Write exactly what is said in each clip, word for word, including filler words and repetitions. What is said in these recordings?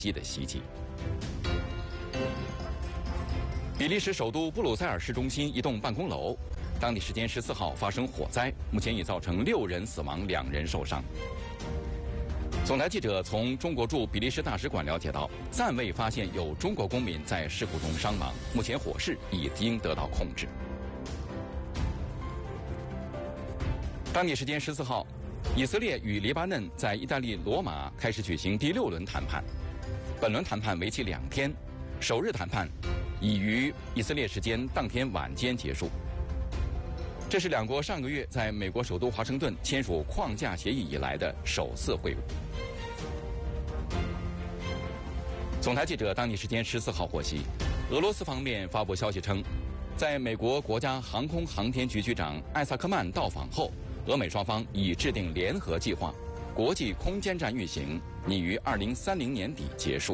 机的袭击。比利时首都布鲁塞尔市中心一栋办公楼，当地时间十四号发生火灾，目前已造成六人死亡，两人受伤。总台记者从中国驻比利时大使馆了解到，暂未发现有中国公民在事故中伤亡，目前火势已经得到控制。当地时间十四号，以色列与黎巴嫩在意大利罗马开始举行第六轮谈判，本轮谈判为期两天，首日谈判已于以色列时间当天晚间结束。这是两国上个月在美国首都华盛顿签署框架协议以来的首次会晤。总台记者当地时间十四号获悉，俄罗斯方面发布消息称，在美国国家航空航天局局长艾萨克曼到访后，俄美双方已制定联合计划，国际空间站运行拟于二零三零年底结束。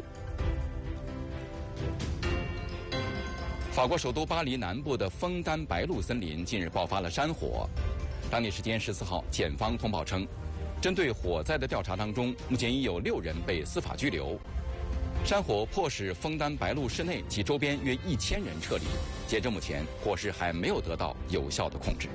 法国首都巴黎南部的枫丹白露森林近日爆发了山火，当地时间十四号，检方通报称，针对火灾的调查当中，目前已有六人被司法拘留。山火迫使枫丹白露市内及周边约一千人撤离，截至目前，火势还没有得到有效的控制。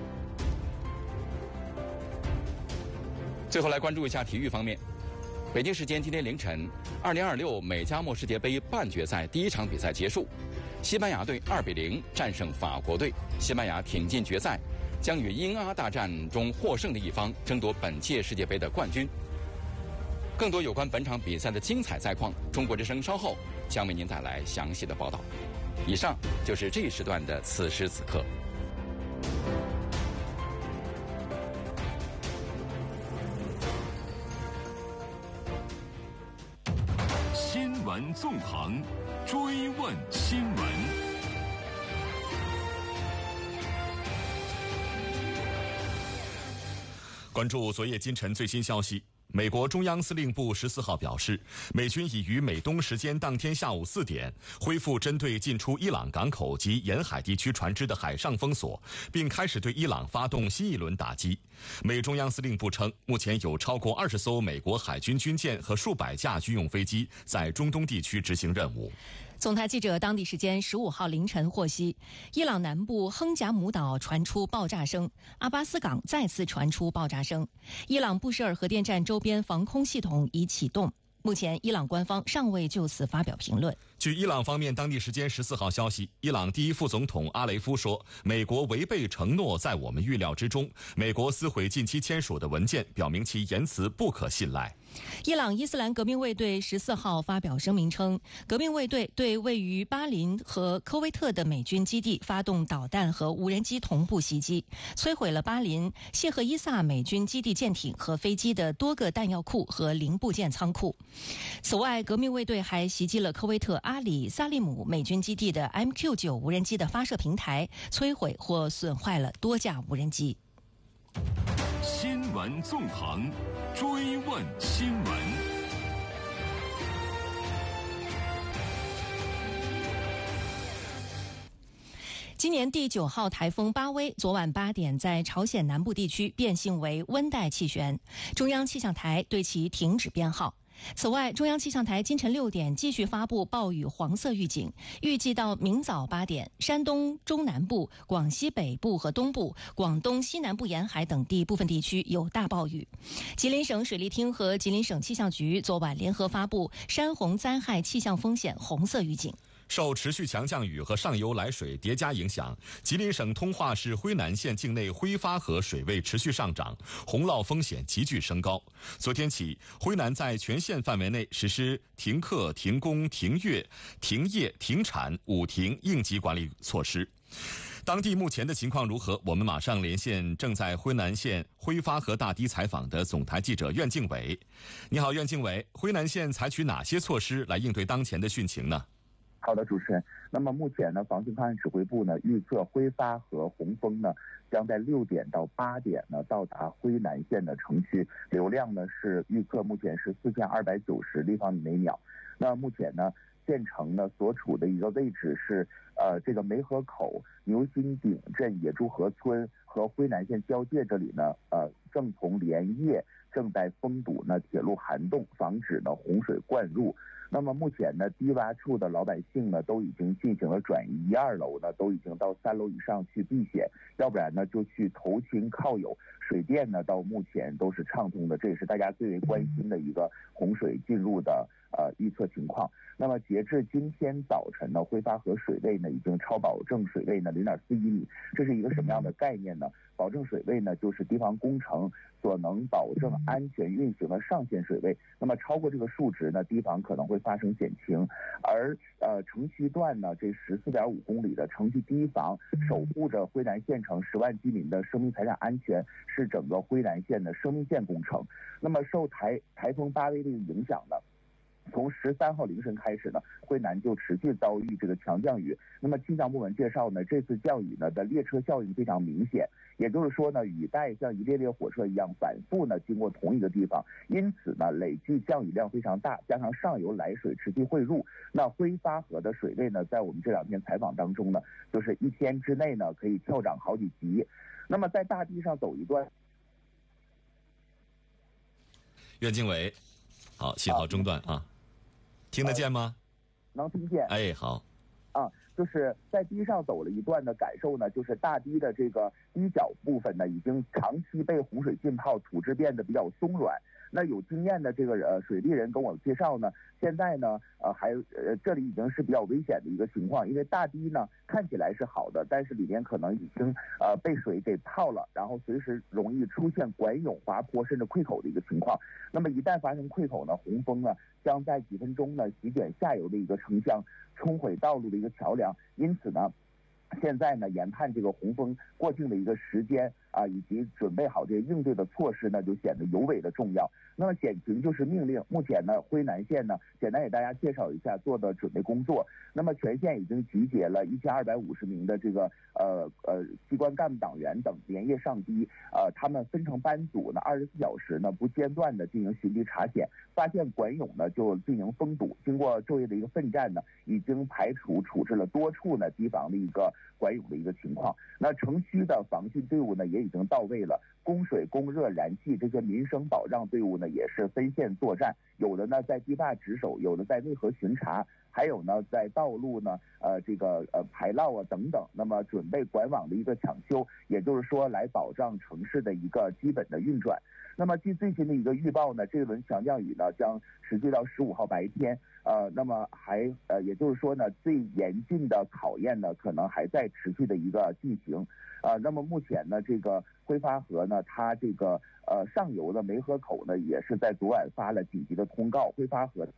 最后来关注一下体育方面。北京时间今天凌晨，二零二六美加墨世界杯半决赛第一场比赛结束，西班牙队二比零战胜法国队，西班牙挺进决赛，将与英阿大战中获胜的一方争夺本届世界杯的冠军。更多有关本场比赛的精彩赛况，中国之声稍后将为您带来详细的报道。以上就是这一时段的此时此刻。 新闻纵横，追问新闻。关注昨夜今晨最新消息。美国中央司令部十四号表示，美军已于美东时间当天下午四点恢复针对进出伊朗港口及沿海地区船只的海上封锁，并开始对伊朗发动新一轮打击。美中央司令部称，目前有超过二十艘美国海军军舰和数百架军用飞机在中东地区执行任务。 总台记者当地时间十五号凌晨获悉，伊朗南部亨贾姆岛传出爆炸声，阿巴斯港再次传出爆炸声，伊朗布什尔核电站周边防空系统已启动。目前，伊朗官方尚未就此发表评论。 据伊朗方面当地时间十四号消息，伊朗第一副总统阿雷夫说，美国违背承诺在我们预料之中，美国撕毁近期签署的文件，表明其言辞不可信赖。 伊朗伊斯兰革命卫队十四号发表声明称，革命卫队对位于巴林和科威特的美军基地发动导弹和无人机同步袭击，摧毁了巴林谢赫伊萨美军基地舰艇和飞机的多个弹药库和零部件仓库。此外，革命卫队还袭击了科威特阿里萨利姆美军基地的 M Q 九 无人机的发射平台，摧毁或损坏了多架无人机。 新闻纵横，追问新闻。 今年第九号台风巴威昨晚八点在朝鲜南部地区变性为温带气旋，中央气象台对其停止编号。此外，中央气象台今晨六点继续发布暴雨黄色预警，预计到明早八点，山东中南部、广西北部和东部、广东西南部沿海等地部分地区有大暴雨。吉林省水利厅和吉林省气象局昨晚联合发布山洪灾害气象风险红色预警。 受持续强降雨和上游来水叠加影响，吉林省通化市辉南县境内辉发河水位持续上涨，洪涝风险急剧升高。昨天起，辉南在全县范围内实施停课、停工、停业、停业、停产五停应急管理措施。当地目前的情况如何？我们马上连线正在辉南县辉发河大堤采访的总台记者苑敬伟。你好，苑敬伟，辉南县采取哪些措施来应对当前的汛情呢？ 好的，主持人。那么目前呢，防汛抗旱指挥部呢预测辉发河洪峰呢将在六点到八点呢到达辉南县的城区，流量呢是预测目前是四千二百九十立方米每秒。那目前呢，县城呢所处的一个位置是呃这个梅河口牛心顶镇野猪河村和辉南县交界这里呢，呃正从连夜正在封堵呢铁路涵洞，防止呢洪水灌入。 那么目前呢，低洼处的老百姓呢都已经进行了转移，一二楼呢都已经到三楼以上去避险，要不然呢就去投亲靠友。水电呢到目前都是畅通的，这也是大家最为关心的一个洪水进入的呃预测情况。那么截至今天早晨呢，挥发河水位呢已经超保证水位呢零点四一米，这是一个什么样的概念呢？保证水位呢就是堤防工程所能保证安全运行的上限水位，那么超过这个数值呢，堤防可能会发生减轻。而呃城区段呢，这十四点五公里的城区堤防守护着辉南县城十万居民的生命财产安全，是整个辉南县的生命线工程。那么受台台风巴威的影响呢，从十三号凌晨开始呢，辉南就持续遭遇这个强降雨。那么气象部门介绍呢，这次降雨呢的列车效应非常明显，也就是说呢，雨带像一列列火车一样反复呢经过同一个地方，因此呢累计降雨量非常大，加上上游来水持续汇入，那挥发河的水位呢，在我们这两天采访当中呢，就是一天之内呢可以跳涨好几级。那么在大地上走一段， 袁经纬，好，信号中断啊。啊听得见吗？ 能听见。 哎，好。 啊，就是在堤上走了一段的感受呢，就是大堤的这个堤角部分呢，已经长期被洪水浸泡，土质变得比较松软。那有经验的这个呃水利人跟我介绍呢，现在呢呃还呃这里已经是比较危险的一个情况，因为大堤呢看起来是好的，但是里面可能已经呃被水给泡了，然后随时容易出现管涌、滑坡甚至溃口的一个情况。那么一旦发生溃口呢，洪峰呢将在几分钟呢席卷下游的一个城乡，冲毁道路的一个桥梁，因此呢。现在呢，研判这个洪峰过境的一个时间啊，以及准备好这些应对的措施呢，就显得尤为的重要。那么险情就是命令，目前呢，辉南县呢，简单给大家介绍一下做的准备工作。那么全县已经集结了一千二百五十名的这个呃呃机关干部党员等连夜上堤，呃，他们分成班组呢，二十四小时呢不间断的进行巡堤查险，发现管涌呢就进行封堵。经过昼夜的一个奋战呢，已经排除处置了多处呢堤防的一个管涌的一个情况。那城区的防汛队伍呢也已经到位了，供水、供热、燃气这些民生保障队伍呢也是分线作战，有的呢在堤坝值守，有的在内河巡查，还有呢在道路呢呃这个呃排涝啊等等，那么准备管网的一个抢修，也就是说来保障城市的一个基本的运转。那么据最新的一个预报呢，这轮强降雨呢将持续到十五号白天，呃，那么还呃，也就是说呢，最严峻的考验呢，可能还在持续的一个进行，呃，那么目前呢，这个挥发河呢，它这个呃上游的梅河口呢，也是在昨晚发了紧急的通告，挥发河。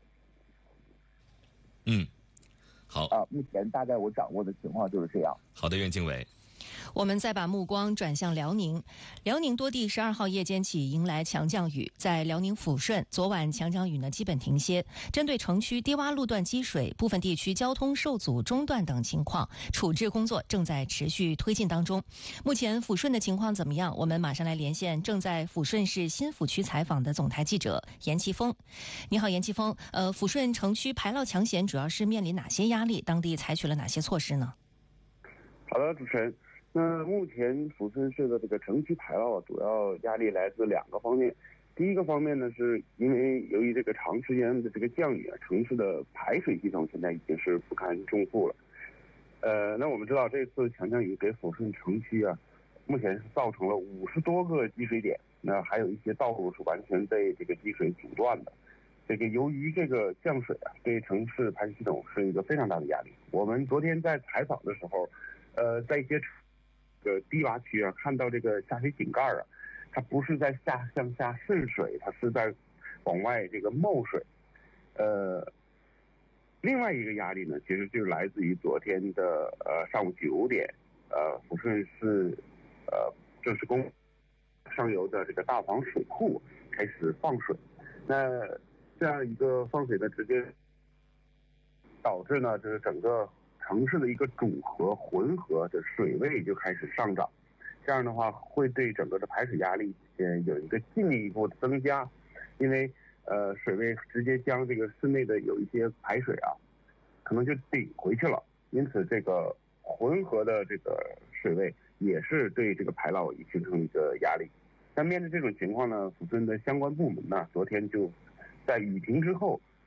嗯，好啊、呃，目前大概我掌握的情况就是这样。 好的，袁经纬。 我们再把目光转向辽宁，辽宁多地十二号夜间起迎来强降雨，在辽宁抚顺，昨晚强降雨呢基本停歇。针对城区低洼路段积水、部分地区交通受阻中断等情况，处置工作正在持续推进当中。目前抚顺的情况怎么样？我们马上来连线正在抚顺市新抚区采访的总台记者严奇峰。你好，严奇峰。呃，抚顺城区排涝抢险主要是面临哪些压力？当地采取了哪些措施呢？ 好的，主持人。那目前抚顺市的这个城区排涝主要压力来自两个方面。第一个方面呢，是因为由于这个长时间的这个降雨啊，城市的排水系统现在已经是不堪重负了。呃，那我们知道这次强降雨给抚顺城区啊，目前是造成了五十多个积水点，那还有一些道路是完全被这个积水阻断的。这个由于这个降水啊，对城市排水系统是一个非常大的压力。我们昨天在采访的时候，呃，在一些这个低洼区啊，看到这个下水井盖啊，它不是在下向下渗水，它是在往外这个冒水。呃，另外一个压力呢，其实就是来自于昨天的呃上午九点，呃，抚顺市呃正式公上游的这个大房水库开始放水。那这样一个放水的直接导致呢，就是整个城市的一个主河、浑河的水位就开始上涨，这样的话会对整个的排水压力呃有一个进一步的增加，因为呃水位直接将这个室内的有一些排水啊，可能就顶回去了，因此这个浑河的这个水位也是对这个排涝形成一个压力。那面对这种情况呢，抚顺的相关部门呢，昨天就在雨停之后，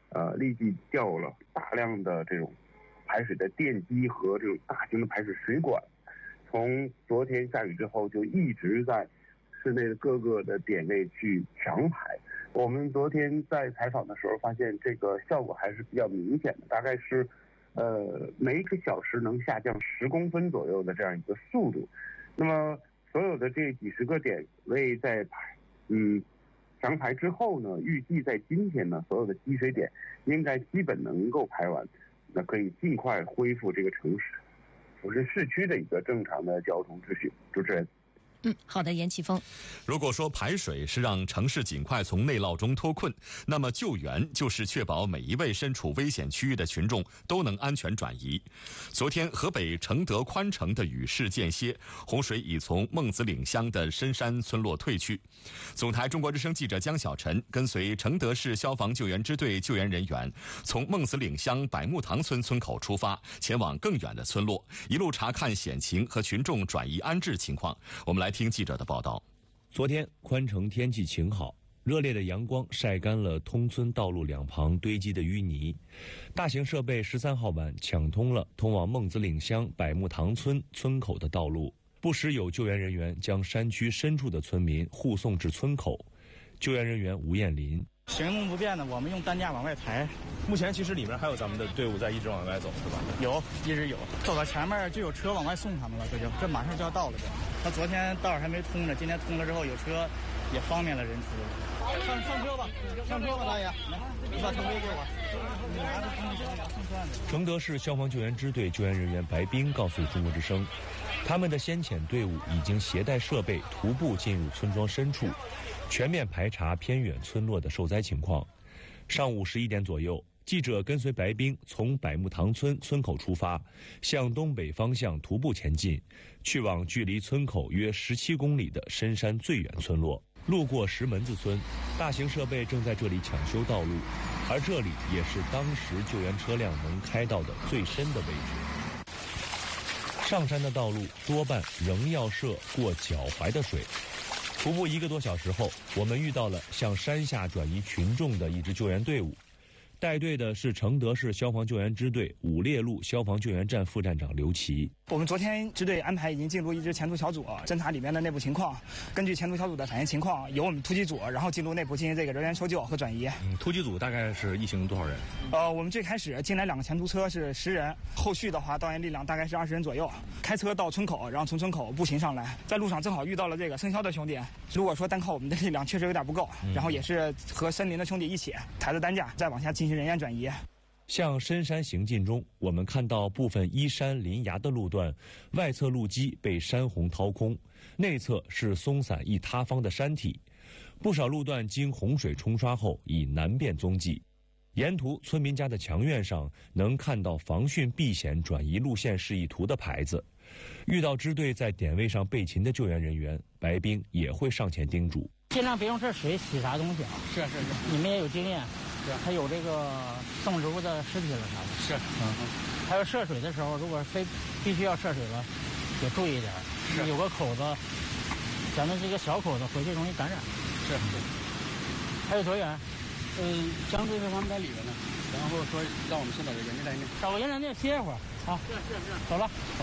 呃，立即调了大量的这种排水的电机和这种大型的排水水管，从昨天下雨之后就一直在市内的各个的点位去强排。我们昨天在采访的时候发现，这个效果还是比较明显的，大概是，呃，每个小时能下降十公分左右的这样一个速度。那么所有的这几十个点位在排，嗯，强排之后呢，预计在今天呢，所有的积水点应该基本能够排完，那可以尽快恢复这个城市，不是市区的一个正常的交通秩序。主持人。 嗯，好的，严奇峰。 如果说排水是让城市尽快从内涝中脱困，那么救援就是确保每一位身处危险区域的群众都能安全转移。昨天，河北承德宽城的雨势间歇，洪水已从孟子岭乡的深山村落退去。总台中国之声记者江小晨跟随承德市消防救援支队救援人员，从孟子岭乡百木塘村村口出发，前往更远的村落，一路查看险情和群众转移安置情况。我们来听记者的报道。 昨天宽城天气晴好，热烈的阳光晒干了通村道路两旁堆积的淤泥。大型设备十三号晚抢通了通往孟子岭乡百木塘村村口的道路，不时有救援人员将山区深处的村民护送至村口。救援人员吴艳林： 行动不便的，我们用担架往外抬。 目前其实里面还有咱们的队伍在一直往外走，是吧？ 有，一直有。走到前面就有车往外送他们了，这就这马上就要到了。这他昨天道还没通呢，今天通了之后有车，也方便了人出。上上车吧，上车吧，大爷，来，你把车背给我。你拿着东西要送算的。 承德市消防救援支队救援人员白冰告诉中国之声，他们的先遣队伍已经携带设备徒步进入村庄深处，全面排查偏远村落的受灾情况。上午十一点左右，记者跟随白冰从百木塘村村口出发，向东北方向徒步前进，去往距离村口约十七公里的深山最远村落。路过石门子村，大型设备正在这里抢修道路，而这里也是当时救援车辆能开到的最深的位置。上山的道路多半仍要涉过脚踝的水。徒步一个多小时后，我们遇到了向山下转移群众的一支救援队伍，带队的是承德市消防救援支队五烈路消防救援站副站长刘琦。 我们昨天支队安排已经进入一支前途小组，侦查里面的内部情况，根据前途小组的反映情况，由我们突击组然后进入内部进行这个人员搜救和转移。 嗯，突击组大概是一行多少人？ 呃，我们最开始进来两个前途车是十人，后续的话导员力量大概是二十人左右，开车到村口，然后从村口步行上来，在路上正好遇到了这个生肖的兄弟。如果说单靠我们的力量确实有点不够，然后也是和森林的兄弟一起抬着担架再往下进行人员转移。 向深山行进中，我们看到部分依山临崖的路段，外侧路基被山洪掏空，内侧是松散易塌方的山体，不少路段经洪水冲刷后已难辨踪迹。沿途村民家的墙院上能看到防汛避险转移路线示意图的牌子。遇到支队在点位上备勤的救援人员，白冰也会上前叮嘱： 尽量别用这水洗啥东西啊！ 是是是， 你们也有经验。是，还有这个动植物的尸体了啥的。 是， 嗯，还有涉水的时候，如果非必须要涉水了，也注意一点。是，有个口子，咱们这个小口子回去容易感染。 是是。 还有多远？ 嗯，江队他们在里边呢，然后说让我们先找个人家在那， 找个人在那歇会儿。好， 是是是， 走了。 好。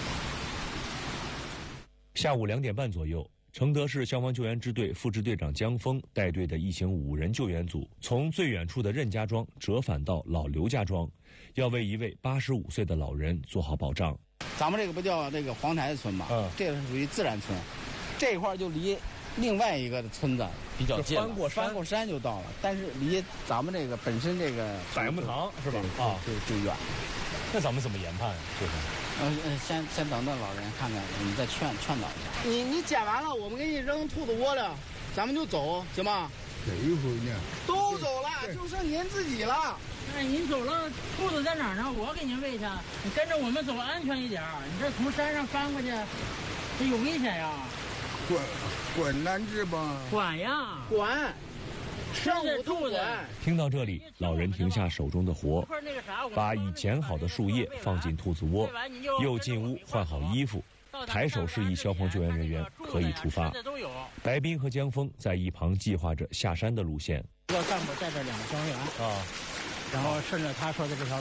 下午两点半左右，承德市消防救援支队副支队长江峰带队的一行五人救援组，从最远处的任家庄折返到老刘家庄，要为一位八十五岁的老人做好保障。 咱们这个不叫那个黄台村嘛， 嗯， 这个是属于自然村，这一块就离另外一个村子比较近了， 翻过山， 翻过山就到了，但是离咱们这个本身这个百木塘是吧？ 啊，就就远。 那咱们怎么研判？这是？ 嗯嗯，先先等等老人看看，我们再劝劝导一下。你你捡完了，我们给你扔兔子窝了，咱们就走，行吗？ 谁回呢？ 都走了，就剩您自己了。 哎，您走了，兔子在哪儿呢？我给您喂去。你跟着我们走，安全一点。你这从山上翻过去，这有危险呀。 管管男子吧？ 管呀， 管。上午都管。 听到这里，老人停下手中的活，把已剪好的树叶放进兔子窝，又进屋换好衣服，抬手示意消防救援人员可以出发。白冰和江峰在一旁计划着下山的路线。 这个干部带着两个消防员啊， 然后顺着他说的这条